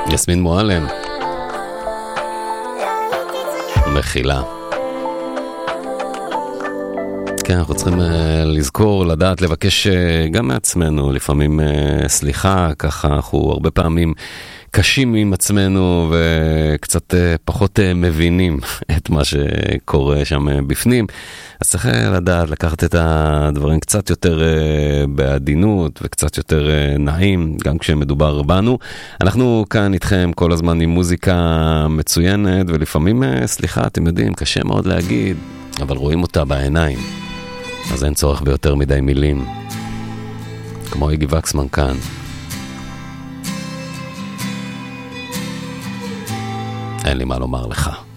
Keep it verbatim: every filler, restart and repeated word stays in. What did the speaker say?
יסמין מועלם. מחילה. כן, אנחנו צריכים uh, לזכור, לדעת, לבקש uh, גם מעצמנו, לפעמים uh, סליחה, ככה אנחנו הרבה פעמים קשים עם עצמנו וקצת uh, פחות uh, מבינים את מה שקורה שם uh, בפנים. אז צריך uh, לדעת, לקחת את הדברים קצת יותר uh, בעדינות וקצת יותר uh, נעים, גם כשמדובר בנו. אנחנו כאן איתכם כל הזמן עם מוזיקה מצוינת, ולפעמים, uh, סליחה, אתם יודעים, קשה מאוד להגיד, אבל רואים אותה בעיניים. אז אין צורך ביותר מדי מילים. כמו איגי וקסמן כאן. אין לי מה לומר לך.